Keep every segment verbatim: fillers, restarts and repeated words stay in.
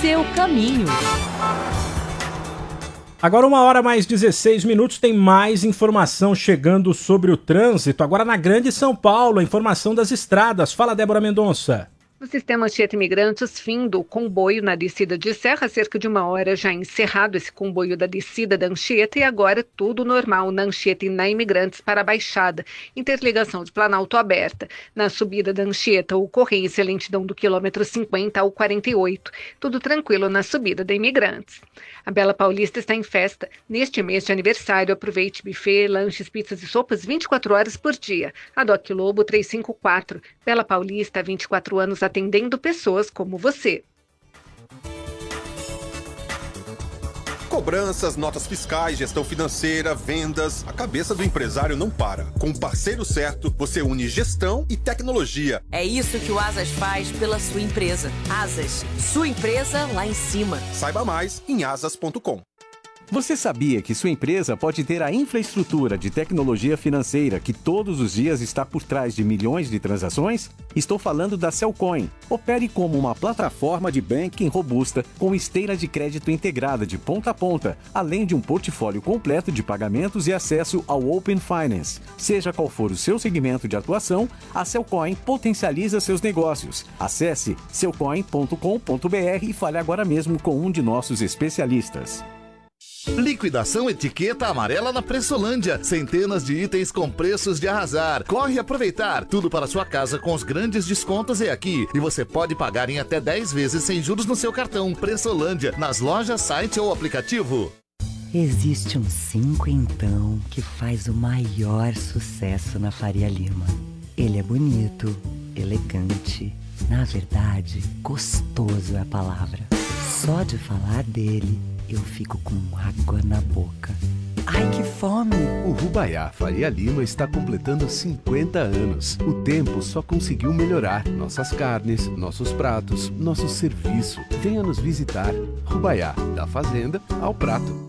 seu caminho. Agora uma hora mais dezesseis minutos, tem mais informação chegando sobre o trânsito. Agora na Grande São Paulo, a informação das estradas. Fala, Débora Mendonça. No sistema Anchieta Imigrantes, fim do comboio na descida de Serra, cerca de uma hora já encerrado esse comboio da descida da Anchieta, e agora tudo normal na Anchieta e na Imigrantes para a Baixada. Interligação de Planalto aberta. Na subida da Anchieta, ocorrência lentidão do quilômetro cinquenta ao quarenta e oito. Tudo tranquilo na subida da Imigrantes. A Bela Paulista está em festa. Neste mês de aniversário, aproveite buffet, lanches, pizzas e sopas vinte e quatro horas por dia. A Doc Lobo trezentos e cinquenta e quatro. Bela Paulista, há vinte e quatro anos atendendo pessoas como você. Cobranças, notas fiscais, gestão financeira, vendas. A cabeça do empresário não para. Com o parceiro certo, você une gestão e tecnologia. É isso que o Asas faz pela sua empresa. Asas, sua empresa lá em cima. Saiba mais em asas ponto com. Você sabia que sua empresa pode ter a infraestrutura de tecnologia financeira que todos os dias está por trás de milhões de transações? Estou falando da Cellcoin. Opere como uma plataforma de banking robusta com esteira de crédito integrada de ponta a ponta, além de um portfólio completo de pagamentos e acesso ao Open Finance. Seja qual for o seu segmento de atuação, a Cellcoin potencializa seus negócios. Acesse cellcoin ponto com ponto b r e fale agora mesmo com um de nossos especialistas. Liquidação etiqueta amarela na Pressolândia. Centenas de itens com preços de arrasar. Corre aproveitar. Tudo para sua casa com os grandes descontos é aqui. E você pode pagar em até dez vezes sem juros no seu cartão. Pressolândia, nas lojas, site ou aplicativo. Existe um cinco então que faz o maior sucesso na Faria Lima. Ele é bonito, elegante, na verdade, gostoso é a palavra. Só de falar dele, eu fico com água na boca. Ai, que fome! O Rubaiá Faria Lima está completando cinquenta anos. O tempo só conseguiu melhorar nossas carnes, nossos pratos, nosso serviço. Venha nos visitar. Rubaiá, da fazenda ao prato.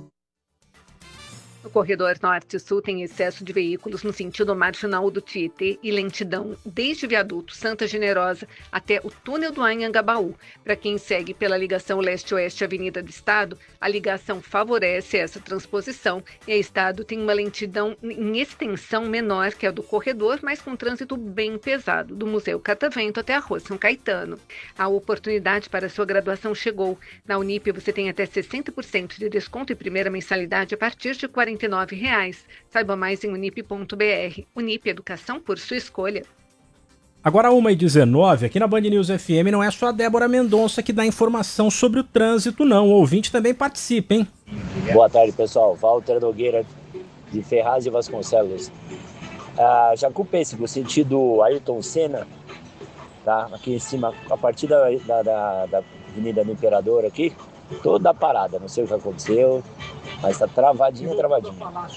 O corredor norte-sul tem excesso de veículos no sentido marginal do Tietê e lentidão desde o viaduto Santa Generosa até o túnel do Anhangabaú. Para quem segue pela ligação leste-oeste Avenida do Estado, a ligação favorece essa transposição e a Estado tem uma lentidão em extensão menor que a do corredor, mas com trânsito bem pesado, do Museu Catavento até a Rua São Caetano. A oportunidade para sua graduação chegou. Na Unip você tem até sessenta por cento de desconto e primeira mensalidade a partir de quarenta e nove reais. Saiba mais em unip ponto b r. Unip, educação por sua escolha. Agora uma e dezenove, aqui na Band News F M, não é só a Débora Mendonça que dá informação sobre o trânsito, não. O ouvinte também participa, hein? Boa tarde, pessoal. Walter Nogueira, de Ferraz e Vasconcelos. Ah, Jacu Pêssego, sentido Ayrton Senna, tá? Aqui em cima, a partir da, da, da, da Avenida do Imperador aqui, toda parada, não sei o que aconteceu, mas tá travadinha, travadinha.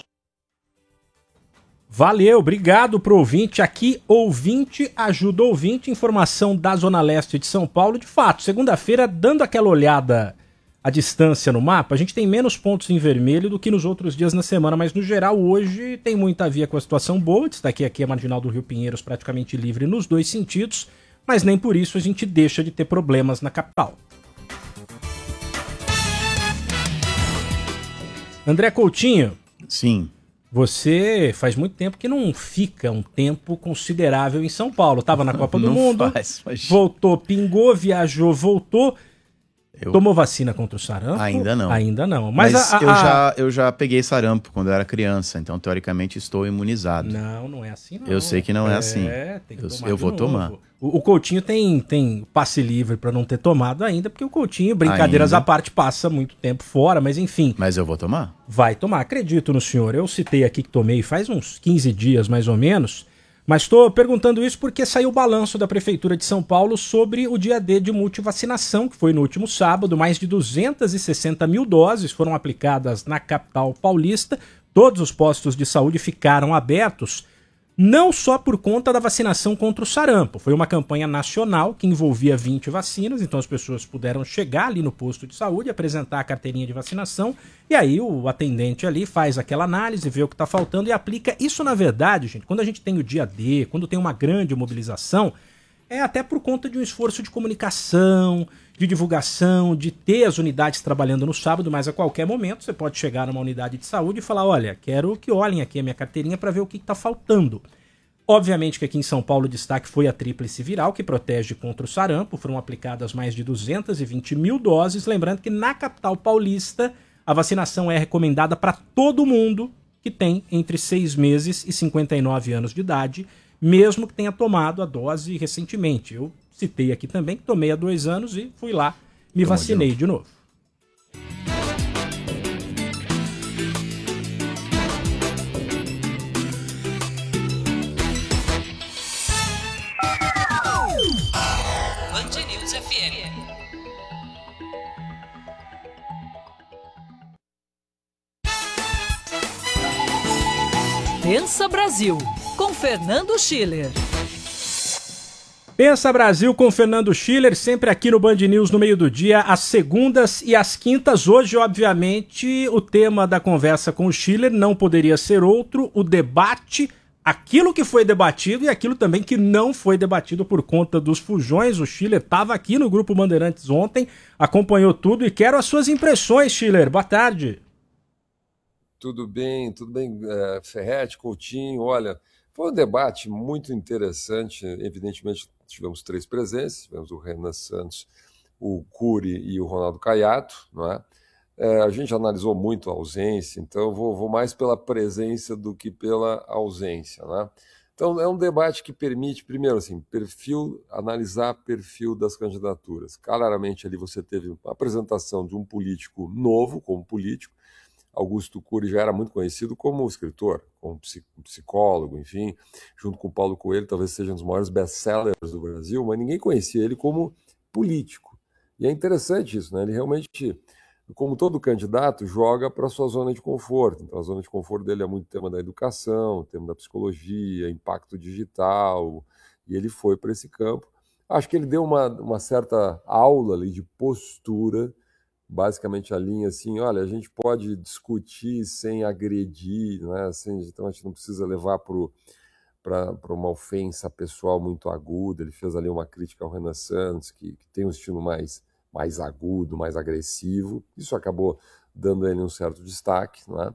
Valeu, obrigado pro ouvinte. Aqui, ouvinte ajuda ouvinte, informação da Zona Leste de São Paulo. De fato, segunda-feira, dando aquela olhada à distância no mapa, a gente tem menos pontos em vermelho do que nos outros dias na semana, mas no geral hoje tem muita via com a situação boa. Destaquei aqui a Marginal do Rio Pinheiros praticamente livre nos dois sentidos, mas nem por isso a gente deixa de ter problemas na capital. André Coutinho. Sim. Você faz muito tempo que não fica um tempo considerável em São Paulo. Tava na Copa do não Mundo, faz, faz. voltou, pingou, viajou, voltou. Eu... Tomou vacina contra o sarampo? Ainda não. Ainda não. Mas, Mas a, a, eu, já, eu já peguei sarampo quando eu era criança, então teoricamente estou imunizado. Não, não é assim não. Eu sei que não é, é assim. Tem que eu tomar eu vou novo. tomar. O, o Coutinho tem, tem passe livre para não ter tomado ainda, porque o Coutinho, brincadeiras ainda? à parte, passa muito tempo fora, mas enfim. Mas eu vou tomar? Vai tomar, acredito no senhor. Eu citei aqui que tomei faz uns quinze dias mais ou menos. Mas estou perguntando isso porque saiu o balanço da Prefeitura de São Paulo sobre o dia D de multivacinação, que foi no último sábado. Mais de duzentas e sessenta mil doses foram aplicadas na capital paulista. Todos os postos de saúde ficaram abertos, não só por conta da vacinação contra o sarampo. Foi uma campanha nacional que envolvia vinte vacinas, então as pessoas puderam chegar ali no posto de saúde, apresentar a carteirinha de vacinação, e aí o atendente ali faz aquela análise, vê o que está faltando e aplica. Isso, na verdade, gente, quando a gente tem o dia D, quando tem uma grande mobilização, É até por conta de um esforço de comunicação, de divulgação, de ter as unidades trabalhando no sábado, mas a qualquer momento você pode chegar numa unidade de saúde e falar, olha, quero que olhem aqui a minha carteirinha para ver o que está faltando. Obviamente que aqui em São Paulo o destaque foi a tríplice viral, que protege contra o sarampo. Foram aplicadas mais de duzentas e vinte mil doses. Lembrando que na capital paulista a vacinação é recomendada para todo mundo que tem entre seis meses e cinquenta e nove anos de idade, mesmo que tenha tomado a dose recentemente. Eu citei aqui também que tomei há dois anos e fui lá, me Toma vacinei de novo. de novo. Pensa Brasil, com Fernando Schiller. Pensa Brasil com Fernando Schiller, sempre aqui no Band News no meio do dia, às segundas e às quintas. Hoje, obviamente, o tema da conversa com o Schiller não poderia ser outro, o debate, aquilo que foi debatido e aquilo também que não foi debatido por conta dos fujões. O Schiller estava aqui no Grupo Bandeirantes ontem, acompanhou tudo e quero as suas impressões, Schiller. Boa tarde. Tudo bem, tudo bem, é, Ferretti, Coutinho, olha, foi um debate muito interessante, evidentemente tivemos três presenças, tivemos o Renan Santos, o Cury e o Ronaldo Caiado, não é? É, a gente analisou muito a ausência, então eu vou, vou mais pela presença do que pela ausência, né? Então é um debate que permite, primeiro assim, perfil, analisar perfil das candidaturas. Claramente ali você teve a apresentação de um político novo, como político. Augusto Cury já era muito conhecido como escritor, como psicólogo, enfim, junto com Paulo Coelho, talvez seja um dos maiores best-sellers do Brasil, mas ninguém conhecia ele como político. E é interessante isso, né? Ele realmente, como todo candidato, joga para a sua zona de conforto. Então, a zona de conforto dele é muito tema da educação, tema da psicologia, impacto digital, e ele foi para esse campo. Acho que ele deu uma, uma certa aula ali de postura, basicamente a linha assim, olha, a gente pode discutir sem agredir, né? Sem, então a gente não precisa levar para uma ofensa pessoal muito aguda. Ele fez ali uma crítica ao Renan Santos, que, que tem um estilo mais, mais agudo, mais agressivo. Isso acabou dando a ele um certo destaque, né?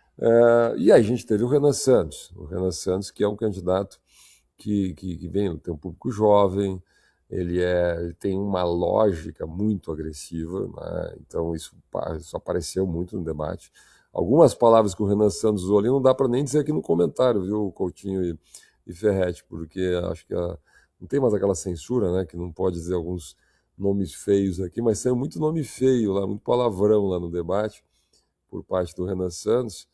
É, e aí a gente teve o Renan Santos, o Renan Santos que é um candidato que, que, que vem, tem um público jovem, Ele, é, ele tem uma lógica muito agressiva, né? Então isso, isso apareceu muito no debate. Algumas palavras que o Renan Santos usou ali não dá para nem dizer aqui no comentário, viu, Coutinho e, e Ferretti, porque acho que a, não tem mais aquela censura, né, que não pode dizer alguns nomes feios aqui, mas saiu muito nome feio lá, muito palavrão lá no debate por parte do Renan Santos,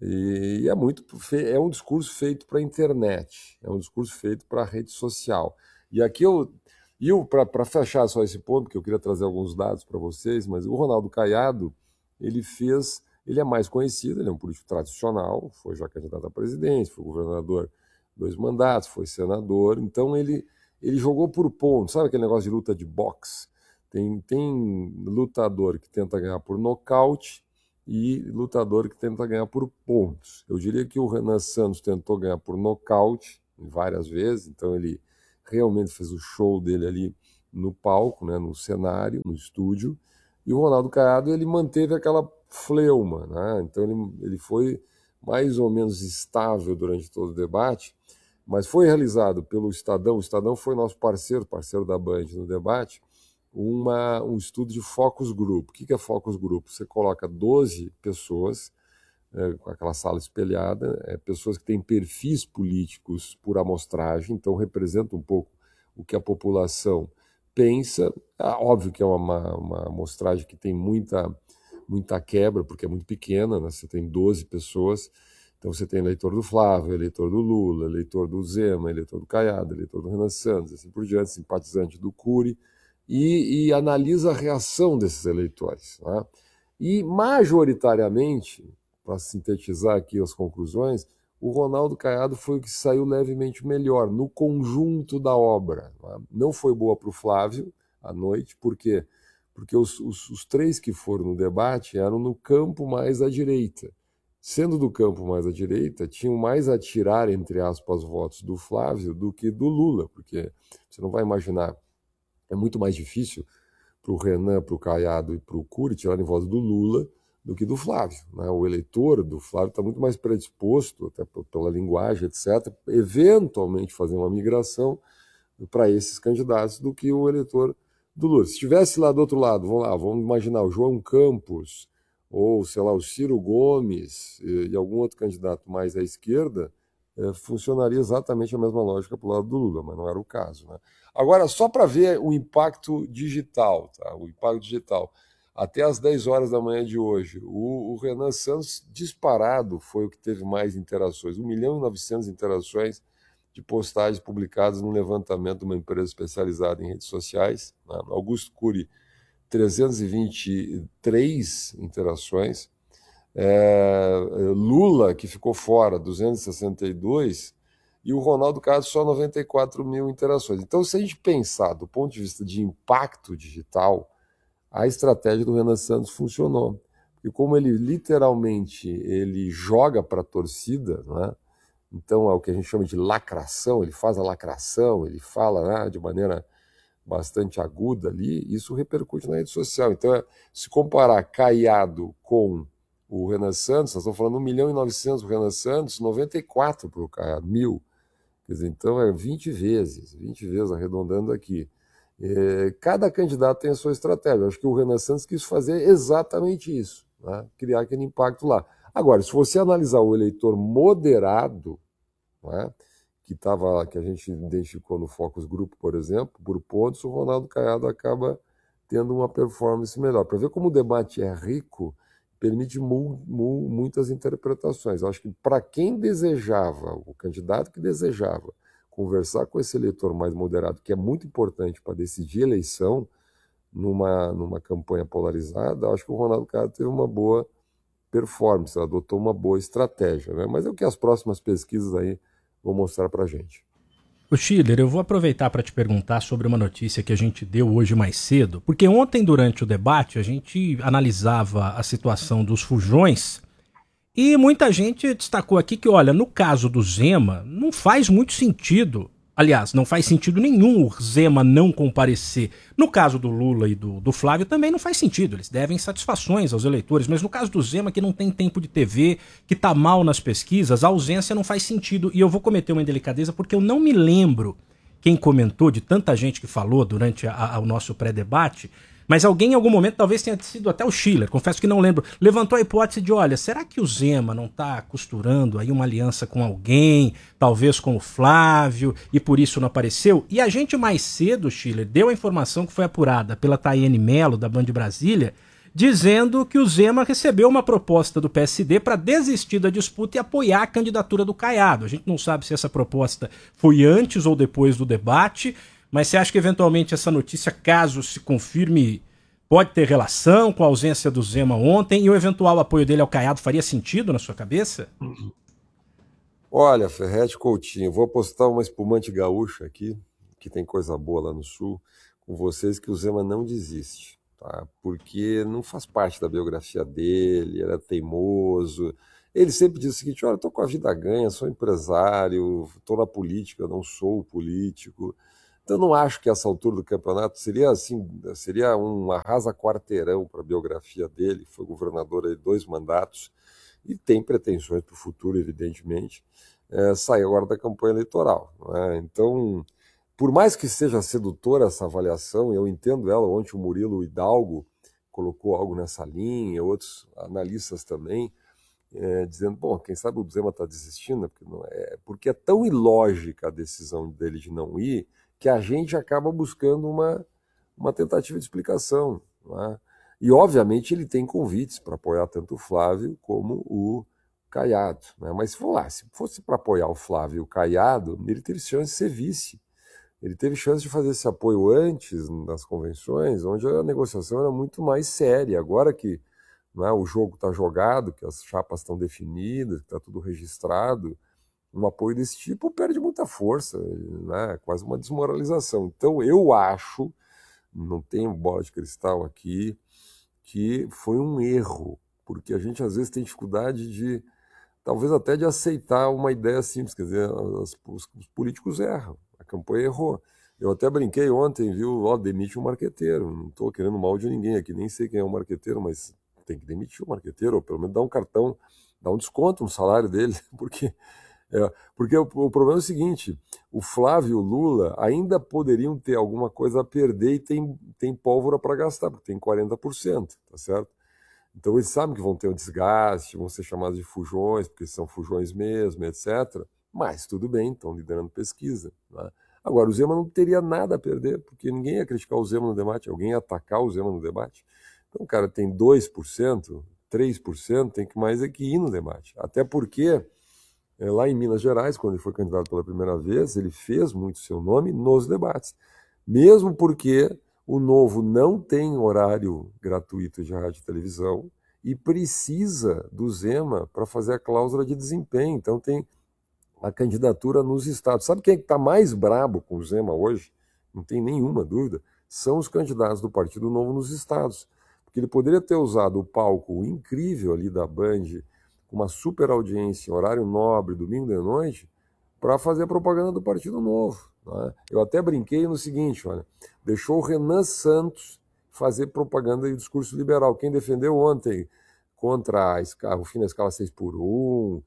e, e é, muito, é um discurso feito para a internet, é um discurso feito para a rede social. E aqui eu... E para fechar só esse ponto, que eu queria trazer alguns dados para vocês, mas o Ronaldo Caiado, ele fez, ele é mais conhecido, ele é um político tradicional, foi já candidato a presidente, foi governador dois mandatos, foi senador, então ele, ele jogou por pontos, sabe aquele negócio de luta de boxe? Tem, tem lutador que tenta ganhar por nocaute e lutador que tenta ganhar por pontos. Eu diria que o Renan Santos tentou ganhar por nocaute várias vezes, então ele realmente fez o show dele ali no palco, né, no cenário, no estúdio, e o Ronaldo Caiado ele manteve aquela fleuma, né? Então ele, ele foi mais ou menos estável durante todo o debate, mas foi realizado pelo Estadão, o Estadão foi nosso parceiro, parceiro da Band no debate, uma, um estudo de focus group. O que é focus group? Você coloca doze pessoas, É, com aquela sala espelhada, é, pessoas que têm perfis políticos por amostragem, então representa um pouco o que a população pensa. Ah, óbvio que é uma, uma amostragem que tem muita, muita quebra, porque é muito pequena, né? Você tem doze pessoas, então você tem eleitor do Flávio, eleitor do Lula, eleitor do Zema, eleitor do Caiado, eleitor do Renan Santos, assim por diante, simpatizante do Cury, e, e analisa a reação desses eleitores, né? E majoritariamente, para sintetizar aqui as conclusões, o Ronaldo Caiado foi o que saiu levemente melhor no conjunto da obra. Não foi boa para o Flávio à noite, por quê? Porque os, os, os três que foram no debate eram no campo mais à direita. sendo do campo mais à direita, tinham mais a tirar, entre aspas, votos do Flávio do que do Lula, porque você não vai imaginar, é muito mais difícil para o Renan, para o Caiado e para o Cury tirarem votos do Lula do que do Flávio, né? O eleitor do Flávio está muito mais predisposto, até pela linguagem, etcétera, eventualmente fazer uma migração para esses candidatos do que o eleitor do Lula. Se estivesse lá do outro lado, vamos lá, vamos imaginar o João Campos, ou, sei lá, o Ciro Gomes e, e algum outro candidato mais à esquerda, é, funcionaria exatamente a mesma lógica para o lado do Lula, mas não era o caso, né? Agora, só para ver o impacto digital, tá? O impacto digital. Até às dez horas da manhã de hoje, o, o Renan Santos, disparado, foi o que teve mais interações. um milhão e novecentas interações de postagens publicadas no levantamento de uma empresa especializada em redes sociais, né? Augusto Cury, trezentas e vinte e três interações. É, Lula, que ficou fora, duzentas e sessenta e dois, e o Ronaldo Caiado só noventa e quatro mil interações. Então, se a gente pensar do ponto de vista de impacto digital, a estratégia do Renan Santos funcionou. Porque como ele literalmente ele joga para a torcida, né? Então é o que a gente chama de lacração, ele faz a lacração, ele fala, né, de maneira bastante aguda ali, isso repercute na rede social. Então, é, se comparar Caiado com o Renan Santos, nós estamos falando um milhão e novecentos do Renan Santos, noventa e quatro para o Caiado, mil. Quer dizer, então é vinte vezes, vinte vezes arredondando aqui. É, cada candidato tem a sua estratégia. Eu acho que o Renan Santos quis fazer exatamente isso, né? Criar aquele impacto lá. Agora, se você analisar o eleitor moderado, né, que, tava, que a gente identificou no Focus Group, por exemplo, por pontos, o Ronaldo Caiado acaba tendo uma performance melhor. Para ver como o debate é rico, permite mu, mu, muitas interpretações. Eu acho que para quem desejava, o candidato que desejava conversar com esse eleitor mais moderado, que é muito importante para decidir eleição numa, numa campanha polarizada, acho que o Ronaldo Caiado teve uma boa performance, adotou uma boa estratégia, né? Mas é o que as próximas pesquisas aí vão mostrar para a gente. O Schiller, eu vou aproveitar para te perguntar sobre uma notícia que a gente deu hoje mais cedo, porque ontem, durante o debate, a gente analisava a situação dos fujões e muita gente destacou aqui que, olha, no caso do Zema, não faz muito sentido, aliás, não faz sentido nenhum o Zema não comparecer. No caso do Lula e do, do Flávio também não faz sentido, eles devem satisfações aos eleitores, mas no caso do Zema, que não tem tempo de T V, que tá mal nas pesquisas, a ausência não faz sentido. E eu vou cometer uma indelicadeza porque eu não me lembro quem comentou, de tanta gente que falou durante a, a, o nosso pré-debate, mas alguém em algum momento, talvez tenha sido até o Schiller, confesso que não lembro, levantou a hipótese de, olha, será que o Zema não está costurando aí uma aliança com alguém, talvez com o Flávio, e por isso não apareceu? E a gente mais cedo, Schiller, deu a informação que foi apurada pela Tayane Mello, da Band Brasília, dizendo que o Zema recebeu uma proposta do P S D para desistir da disputa e apoiar a candidatura do Caiado. A gente não sabe se essa proposta foi antes ou depois do debate, mas você acha que eventualmente essa notícia, caso se confirme, pode ter relação com a ausência do Zema ontem e o eventual apoio dele ao Caiado faria sentido na sua cabeça? Olha, Ferretti, Coutinho, vou apostar uma espumante gaúcha aqui, que tem coisa boa lá no Sul, com vocês, que o Zema não desiste, tá? Porque não faz parte da biografia dele, era teimoso. Ele sempre diz o seguinte, olha, estou com a vida ganha, sou empresário, estou na política, não sou político. Então, não acho que essa altura do campeonato seria assim, seria um arrasa-quarteirão para a biografia dele. Foi governador aí dois mandatos e tem pretensões para o futuro, evidentemente. É, sai agora da campanha eleitoral, né? Então, por mais que seja sedutora essa avaliação, eu entendo ela. Ontem o Murilo Hidalgo colocou algo nessa linha, outros analistas também, é, dizendo, bom, quem sabe o Zema está desistindo, porque, não é, porque é tão ilógica a decisão dele de não ir, que a gente acaba buscando uma, uma tentativa de explicação, né? E, obviamente, ele tem convites para apoiar tanto o Flávio como o Caiado, né? Mas, vamos lá, se fosse para apoiar o Flávio e o Caiado, ele teve chance de ser vice. Ele teve chance de fazer esse apoio antes, nas convenções, onde a negociação era muito mais séria. Agora que, né, o jogo está jogado, que as chapas estão definidas, que está tudo registrado, um apoio desse tipo perde muita força, né? Quase uma desmoralização. Então eu acho, não tenho bola de cristal aqui, que foi um erro, porque a gente às vezes tem dificuldade de talvez até de aceitar uma ideia simples, quer dizer, os, os políticos erram, a campanha errou. Eu até brinquei ontem, viu, ó, demite um marqueteiro, não estou querendo mal de ninguém aqui, nem sei quem é o marqueteiro, mas tem que demitir o marqueteiro, ou pelo menos dar um cartão, dar um desconto no salário dele, porque, é, porque o, o problema é o seguinte, o Flávio e o Lula ainda poderiam ter alguma coisa a perder e tem, tem pólvora para gastar, porque tem quarenta por cento, tá certo? Então eles sabem que vão ter um desgaste, vão ser chamados de fujões, porque são fujões mesmo, etcétera. Mas tudo bem, estão liderando pesquisa, né? Agora, o Zema não teria nada a perder, porque ninguém ia criticar o Zema no debate, alguém ia atacar o Zema no debate. Então o cara tem dois por cento, três por cento, tem que mais é que ir no debate. Até porque, é, lá em Minas Gerais, quando ele foi candidato pela primeira vez, ele fez muito seu nome nos debates. Mesmo porque o Novo não tem horário gratuito de rádio e televisão e precisa do Zema para fazer a cláusula de desempenho. Então tem a candidatura nos estados. Sabe quem é que está mais brabo com o Zema hoje? Não tem nenhuma dúvida. São os candidatos do Partido Novo nos estados. Porque ele poderia ter usado o palco incrível ali da Band, com uma super audiência, horário nobre, domingo de noite, para fazer a propaganda do Partido Novo, né? Eu até brinquei no seguinte, olha, deixou o Renan Santos fazer propaganda e discurso liberal. Quem defendeu ontem contra a escala, o fim da escala seis por um,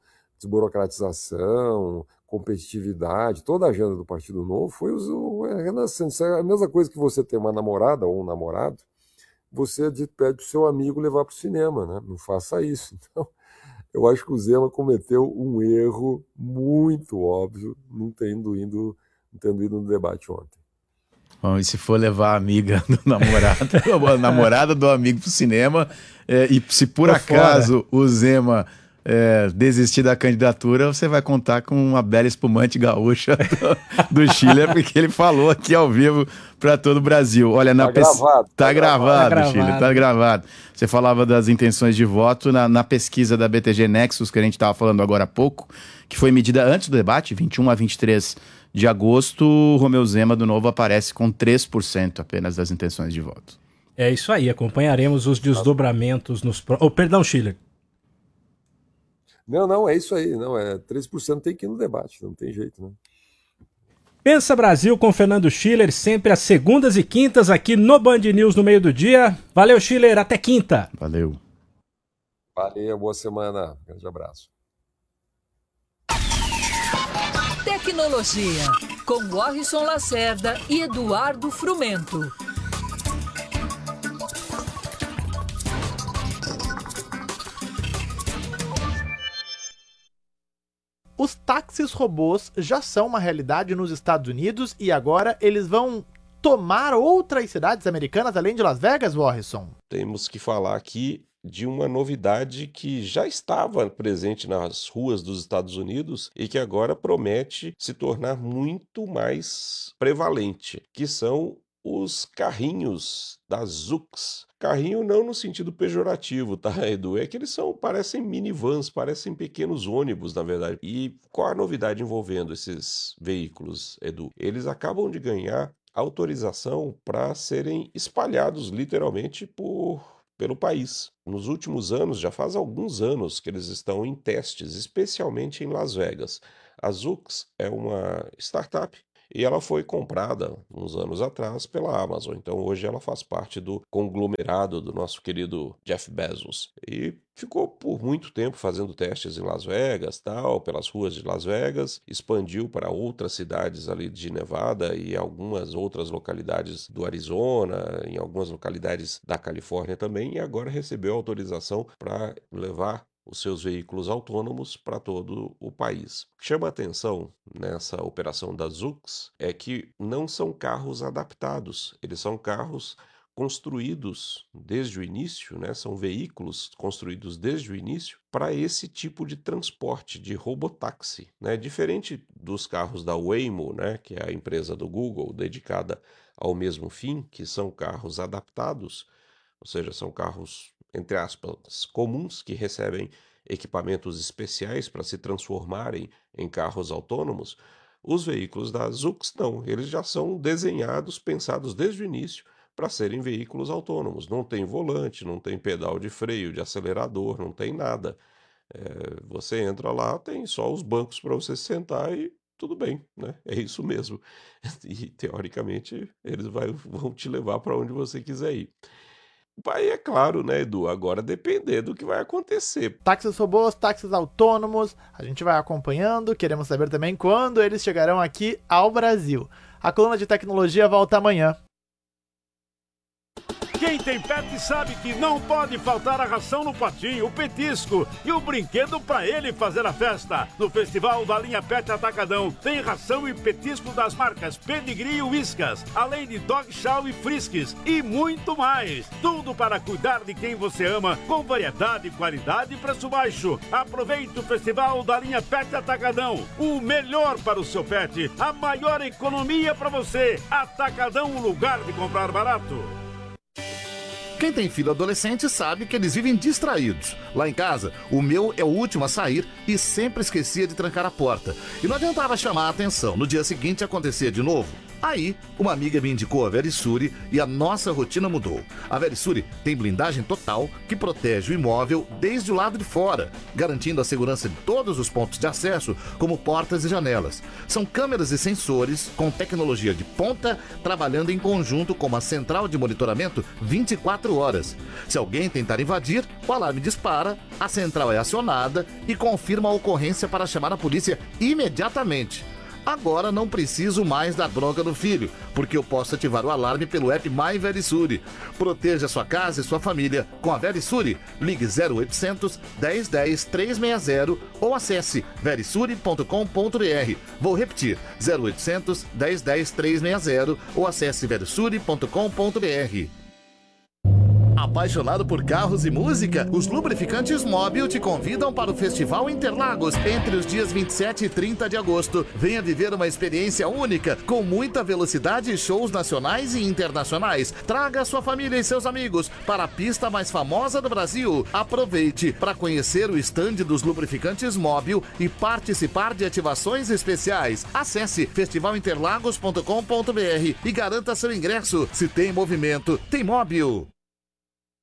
desburocratização, competitividade, toda a agenda do Partido Novo foi o Renan Santos. É a mesma coisa que você ter uma namorada ou um namorado, você pede para o seu amigo levar para o cinema, né? Não faça isso. Então, eu acho que o Zema cometeu um erro muito óbvio, não tendo ido, não tendo ido no debate ontem. Bom, e se for levar a amiga do namorado, a namorada do amigo para o cinema, é, e se por Tô acaso fora. o Zema é, desistir da candidatura, você vai contar com uma bela espumante gaúcha do, do Chile, porque ele falou aqui ao vivo para todo o Brasil. Olha, na tá, pes... gravado, tá, tá gravado, gravado, Chile, tá gravado. Você falava das intenções de voto na, na pesquisa da B T G Nexus, que a gente estava falando agora há pouco, que foi medida antes do debate, vinte e um a vinte e três de agosto, o Romeu Zema, do Novo, aparece com três por cento apenas das intenções de voto. É isso aí, acompanharemos os desdobramentos nos... Pro... Oh, perdão, Schiller. Não, não, é isso aí. Não, é três por cento tem que ir no debate, não tem jeito, né? Pensa Brasil com Fernando Schiller, sempre às segundas e quintas aqui no Band News no meio do dia. Valeu, Schiller, até quinta. Valeu. Valeu, boa semana. Grande abraço. Tecnologia, com Warrison Lacerda e Eduardo Frumento. Os táxis robôs já são uma realidade nos Estados Unidos e agora eles vão tomar outras cidades americanas além de Las Vegas, Warrison? Temos que falar aqui de uma novidade que já estava presente nas ruas dos Estados Unidos e que agora promete se tornar muito mais prevalente, que são os carrinhos da Zoox. Carrinho não no sentido pejorativo, tá, Edu? É que eles são, parecem minivans, parecem pequenos ônibus, na verdade. E qual a novidade envolvendo esses veículos, Edu? Eles acabam de ganhar autorização para serem espalhados literalmente por, pelo país. Nos últimos anos, já faz alguns anos que eles estão em testes, especialmente em Las Vegas. A Zoox é uma startup e ela foi comprada uns anos atrás pela Amazon. Então hoje ela faz parte do conglomerado do nosso querido Jeff Bezos. E ficou por muito tempo fazendo testes em Las Vegas, tal, pelas ruas de Las Vegas, expandiu para outras cidades ali de Nevada e algumas outras localidades do Arizona, em algumas localidades da Califórnia também, e agora recebeu autorização para levar os seus veículos autônomos para todo o país. O que chama a atenção nessa operação da Zoox é que não são carros adaptados, eles são carros construídos desde o início, né? São veículos construídos desde o início para esse tipo de transporte, de robotáxi, né? Diferente dos carros da Waymo, né? Que é a empresa do Google dedicada ao mesmo fim, que são carros adaptados, ou seja, são carros, entre aspas, comuns, que recebem equipamentos especiais para se transformarem em carros autônomos. Os veículos da Zoox não, eles já são desenhados, pensados desde o início para serem veículos autônomos. Não tem volante, não tem pedal de freio, de acelerador, não tem nada. É, você entra lá, tem só os bancos para você sentar e tudo bem, né? É isso mesmo. E teoricamente eles vai, vão te levar para onde você quiser ir. Vai, é claro, né, Edu? Agora depender do que vai acontecer. Táxis robôs, táxis autônomos, a gente vai acompanhando. Queremos saber também quando eles chegarão aqui ao Brasil. A coluna de tecnologia volta amanhã. Quem tem pet sabe que não pode faltar a ração no potinho, o petisco e o brinquedo para ele fazer a festa. No Festival da Linha Pet Atacadão tem ração e petisco das marcas Pedigree e Whiskas, além de Dog Chow e Friskies e muito mais. Tudo para cuidar de quem você ama, com variedade, qualidade e preço baixo. Aproveite o Festival da Linha Pet Atacadão, o melhor para o seu pet, a maior economia para você. Atacadão, o lugar de comprar barato. Quem tem filho adolescente sabe que eles vivem distraídos. Lá em casa, o meu é o último a sair e sempre esquecia de trancar a porta. E não adiantava chamar a atenção, no dia seguinte acontecia de novo. Aí, uma amiga me indicou a Verisure e a nossa rotina mudou. A Verisure tem blindagem total que protege o imóvel desde o lado de fora, garantindo a segurança de todos os pontos de acesso, como portas e janelas. São câmeras e sensores com tecnologia de ponta, trabalhando em conjunto com uma central de monitoramento vinte e quatro horas. Se alguém tentar invadir, o alarme dispara, a central é acionada e confirma a ocorrência para chamar a polícia imediatamente. Agora não preciso mais da bronca do filho, porque eu posso ativar o alarme pelo app My Verisure. Proteja sua casa e sua família com a Verisure. Ligue zero oitocentos, dez, dez, trezentos e sessenta ou acesse verisure ponto com ponto br. Vou repetir, zero oitocentos, dez, dez, trezentos e sessenta ou acesse verisure ponto com ponto br. Apaixonado por carros e música? Os Lubrificantes Móbil te convidam para o Festival Interlagos entre os dias vinte e sete e trinta de agosto. Venha viver uma experiência única, com muita velocidade e shows nacionais e internacionais. Traga sua família e seus amigos para a pista mais famosa do Brasil. Aproveite para conhecer o estande dos Lubrificantes Móbil e participar de ativações especiais. Acesse festival interlagos ponto com ponto br e garanta seu ingresso. Se tem movimento, tem Móbil.